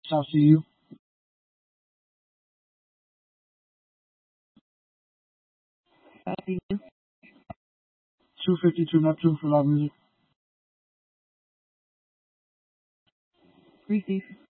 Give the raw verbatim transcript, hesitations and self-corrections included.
South C U. two fifty-two Neptune for Loud Music. Receive.